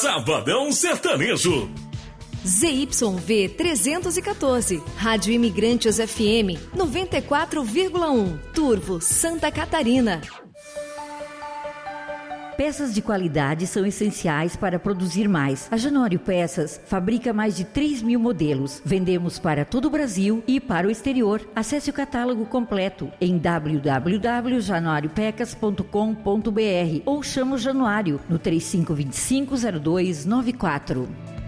Sabadão Sertanejo. ZYV 314, Rádio Imigrantes FM 94,1, Turvo, Santa Catarina. Peças de qualidade são essenciais para produzir mais. A Januário Peças fabrica mais de 3.000 modelos. Vendemos para todo o Brasil e para o exterior. Acesse o catálogo completo em www.januariopecas.com.br ou chama o Januário no 3525-0294.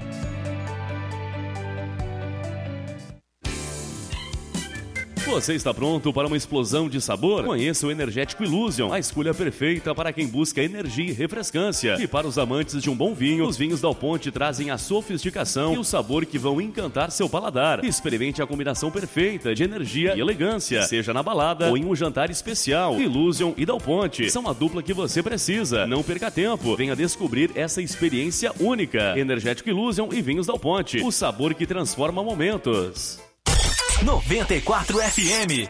Você está pronto para uma explosão de sabor? Conheça o Energético Illusion, a escolha perfeita para quem busca energia e refrescância. E para os amantes de um bom vinho, os vinhos Dal Ponte trazem a sofisticação e o sabor que vão encantar seu paladar. Experimente a combinação perfeita de energia e elegância, seja na balada ou em um jantar especial. Illusion e Dal Ponte são a dupla que você precisa. Não perca tempo, venha descobrir essa experiência única. Energético Illusion e vinhos Dal Ponte, o sabor que transforma momentos. 94 FM.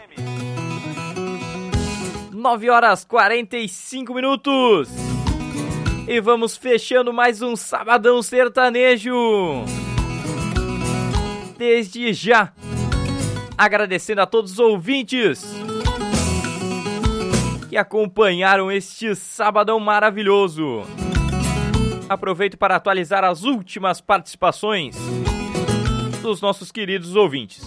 9h45. E vamos fechando mais um Sabadão Sertanejo. Desde já, agradecendo a todos os ouvintes que acompanharam este sabadão maravilhoso. Aproveito para atualizar as últimas participações dos nossos queridos ouvintes.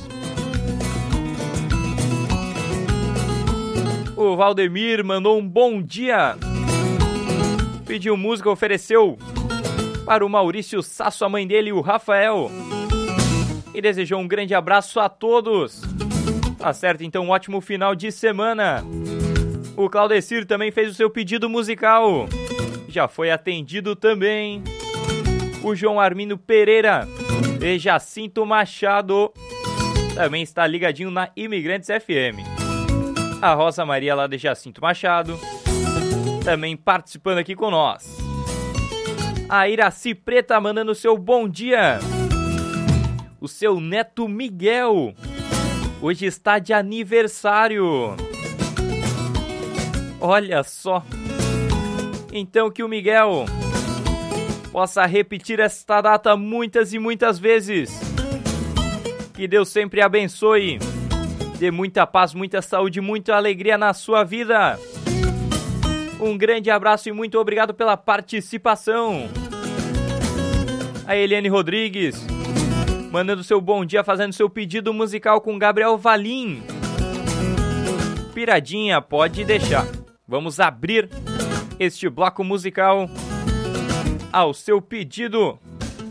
O Valdemir mandou um bom dia. Pediu música, ofereceu para o Maurício Sasso, a mãe dele e o Rafael. E desejou um grande abraço a todos. Tá certo, então, um ótimo final de semana. O Claudecir também fez o seu pedido musical. Já foi atendido também. O João Armindo Pereira e Jacinto Machado também está ligadinho na Imigrantes FM. A Rosa Maria lá de Jacinto Machado também participando aqui com nós. A Iraci Preta mandando o seu bom dia. O seu neto Miguel hoje está de aniversário. Olha só. Então que o Miguel possa repetir esta data muitas e muitas vezes. Que Deus sempre abençoe. Dê muita paz, muita saúde, muita alegria na sua vida. Um grande abraço e muito obrigado pela participação. A Eliane Rodrigues, mandando seu bom dia, fazendo seu pedido musical com Gabriel Valim. Piradinha, pode deixar. Vamos abrir este bloco musical ao seu pedido.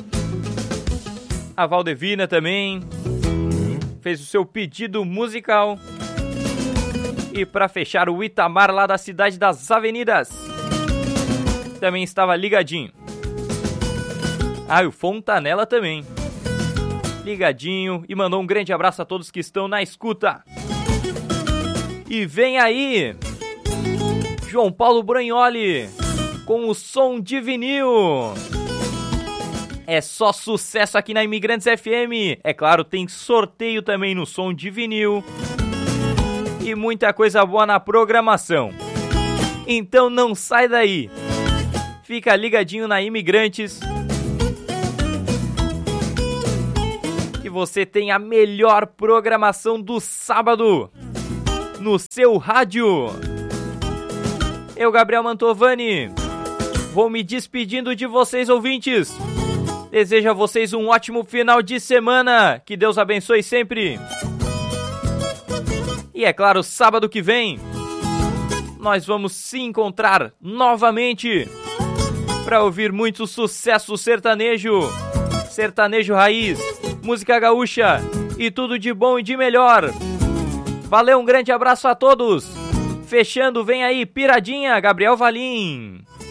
A Valdevina também fez o seu pedido musical. E para fechar, o Itamar lá da Cidade das Avenidas também estava ligadinho. Ah, e o Fontanella também ligadinho e mandou um grande abraço a todos que estão na escuta. E vem aí João Paulo Bragnoli com o Som de Vinil. É só sucesso aqui na Imigrantes FM. É claro, tem sorteio também no Som de Vinil. E muita coisa boa na programação. Então não sai daí. Fica ligadinho na Imigrantes. Que você tem a melhor programação do sábado no seu rádio. Eu, Gabriel Mantovani, vou me despedindo de vocês, ouvintes. Desejo a vocês um ótimo final de semana. Que Deus abençoe sempre. E é claro, sábado que vem, nós vamos se encontrar novamente para ouvir muito sucesso sertanejo, sertanejo raiz, música gaúcha e tudo de bom e de melhor. Valeu, um grande abraço a todos. Fechando, vem aí, Piradinha, Gabriel Valim.